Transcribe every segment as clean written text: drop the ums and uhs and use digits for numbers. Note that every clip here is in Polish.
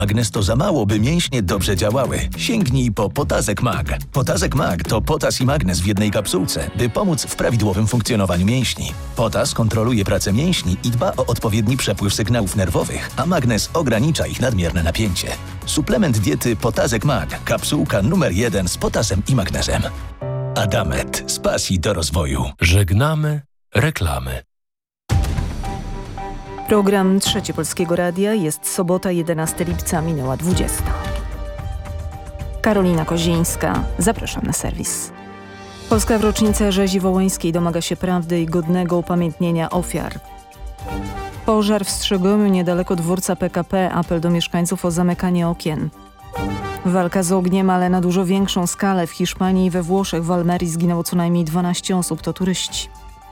Magnes to za mało, by mięśnie dobrze działały. Sięgnij po Potazek Mag. Potazek Mag to potas i magnes w jednej kapsułce, by pomóc w prawidłowym funkcjonowaniu mięśni. Potas kontroluje pracę mięśni i dba o odpowiedni przepływ sygnałów nerwowych, a magnes ogranicza ich nadmierne napięcie. Suplement diety Potazek Mag. Kapsułka numer 1 z potasem i magnesem. Adamet. Z pasji do rozwoju. Żegnamy reklamy. Program Trzeci Polskiego Radia. Jest sobota, 11 lipca, minęła 20. Karolina Kozińska. Zapraszam na serwis. Polska w rocznicę rzezi wołyńskiej domaga się prawdy i godnego upamiętnienia ofiar. Pożar w Strzegomiu niedaleko dworca PKP. Apel do mieszkańców o zamykanie okien. Walka z ogniem, ale na dużo większą skalę. W Hiszpanii i we Włoszech w Almerii zginęło co najmniej 12 osób, to turyści.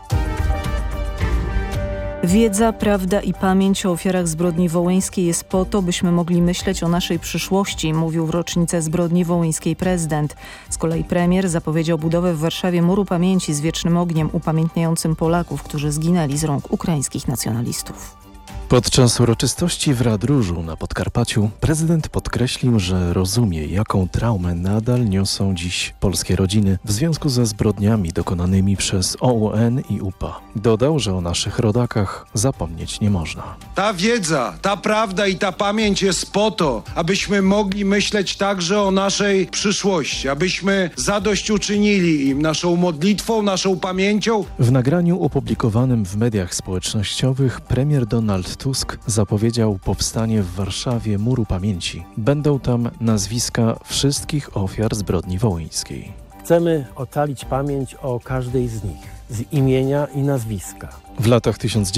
Wiedza, prawda i pamięć o ofiarach zbrodni wołyńskiej jest po to, byśmy mogli myśleć o naszej przyszłości, mówił w rocznicę zbrodni wołyńskiej prezydent. Z kolei premier zapowiedział budowę w Warszawie muru pamięci z wiecznym ogniem upamiętniającym Polaków, którzy zginęli z rąk ukraińskich nacjonalistów. Podczas uroczystości w Radróżu na Podkarpaciu prezydent podkreślił, że rozumie, jaką traumę nadal niosą dziś polskie rodziny w związku ze zbrodniami dokonanymi przez OUN i UPA. Dodał, że o naszych rodakach zapomnieć nie można. Ta wiedza, ta prawda i ta pamięć jest po to, abyśmy mogli myśleć także o naszej przyszłości, abyśmy zadośćuczynili im naszą modlitwą, naszą pamięcią. W nagraniu opublikowanym w mediach społecznościowych premier Donald Tusk zapowiedział powstanie w Warszawie Muru Pamięci. Będą tam nazwiska wszystkich ofiar zbrodni wołyńskiej. Chcemy ocalić pamięć o każdej z nich, z imienia i nazwiska. W latach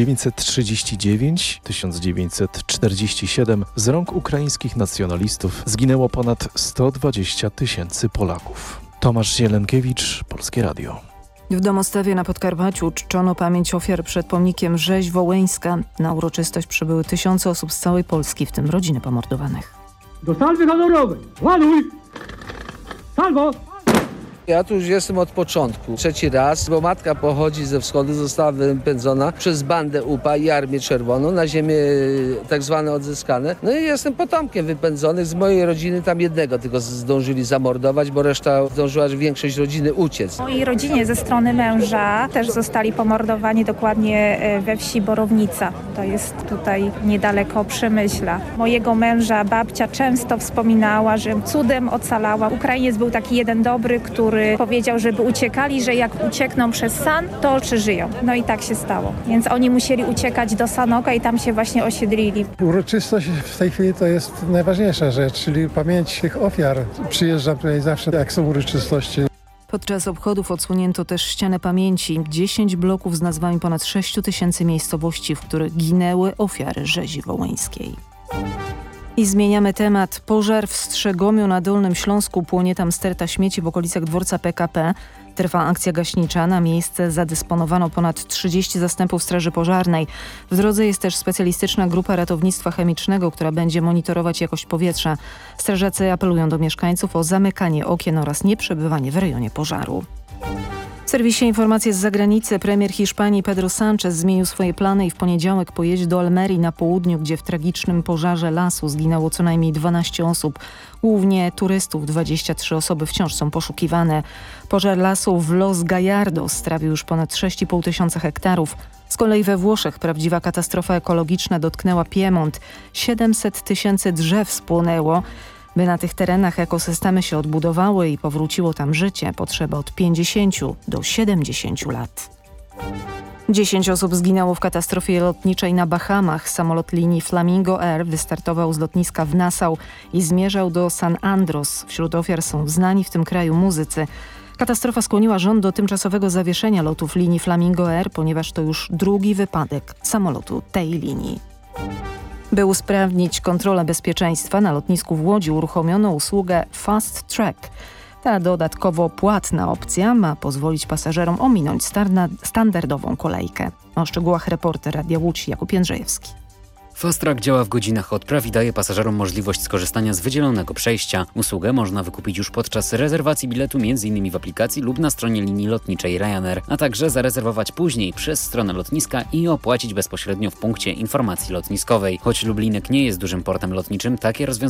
1939-1947 z rąk ukraińskich nacjonalistów zginęło ponad 120 000 Polaków. Tomasz Zielenkiewicz, Polskie Radio. W Domostawie na Podkarpaciu czczono pamięć ofiar przed pomnikiem Rzeź Wołyńska. Na uroczystość przybyły tysiące osób z całej Polski, w tym rodziny pomordowanych. Do salwy honorowej! Ładuj! Salwo! Ja tu już jestem od początku, trzeci raz, bo matka pochodzi ze wschodu, została wypędzona przez bandę UPA i Armię Czerwoną na ziemię tak zwane odzyskane. No i jestem potomkiem wypędzonych, z mojej rodziny tam jednego tylko zdążyli zamordować, bo reszta zdążyła większość rodziny uciec. W mojej rodzinie ze strony męża też zostali pomordowani dokładnie we wsi Borownica. To jest tutaj niedaleko Przemyśla. Mojego męża babcia często wspominała, że cudem ocalała. Ukrainiec był taki jeden dobry, który powiedział, żeby uciekali, że jak uciekną przez San, to przeżyją. No i tak się stało. Więc oni musieli uciekać do Sanoka i tam się właśnie osiedlili. Uroczystość w tej chwili to jest najważniejsza rzecz, czyli pamięć tych ofiar. Przyjeżdżam tutaj zawsze, jak są uroczystości. Podczas obchodów odsłonięto też ścianę pamięci. 10 bloków z nazwami ponad 6 000 miejscowości, w których ginęły ofiary rzezi wołyńskiej. I zmieniamy temat. Pożar w Strzegomiu na Dolnym Śląsku. Płonie tam sterta śmieci w okolicach dworca PKP. Trwa akcja gaśnicza. Na miejsce zadysponowano ponad 30 zastępów straży pożarnej. W drodze jest też specjalistyczna grupa ratownictwa chemicznego, która będzie monitorować jakość powietrza. Strażacy apelują do mieszkańców o zamykanie okien oraz nieprzebywanie w rejonie pożaru. W serwisie informacje z zagranicy. Premier Hiszpanii Pedro Sánchez zmienił swoje plany i w poniedziałek pojedzie do Almerii na południu, gdzie w tragicznym pożarze lasu zginęło co najmniej 12 osób. Głównie turystów, 23 osoby wciąż są poszukiwane. Pożar lasu w Los Gallardos strawił już ponad 6,5 tysiąca hektarów. Z kolei we Włoszech prawdziwa katastrofa ekologiczna dotknęła Piemont. 700 000 drzew spłonęło. By na tych terenach ekosystemy się odbudowały i powróciło tam życie, potrzeba od 50 do 70 lat. 10 osób zginęło w katastrofie lotniczej na Bahamach. Samolot linii Flamingo Air wystartował z lotniska w Nassau i zmierzał do San Andros. Wśród ofiar są znani w tym kraju muzycy. Katastrofa skłoniła rząd do tymczasowego zawieszenia lotów linii Flamingo Air, ponieważ to już drugi wypadek samolotu tej linii. By usprawnić kontrolę bezpieczeństwa na lotnisku w Łodzi uruchomiono usługę Fast Track. Ta dodatkowo płatna opcja ma pozwolić pasażerom ominąć standardową kolejkę. O szczegółach reporter Radia Łódź Jakub Jędrzejewski. Fast Track działa w godzinach odpraw i daje pasażerom możliwość skorzystania z wydzielonego przejścia. Usługę można wykupić już podczas rezerwacji biletu m.in. w aplikacji lub na stronie linii lotniczej Ryanair, a także zarezerwować później przez stronę lotniska i opłacić bezpośrednio w punkcie informacji lotniskowej. Choć Lublinek nie jest dużym portem lotniczym, takie rozwiązanie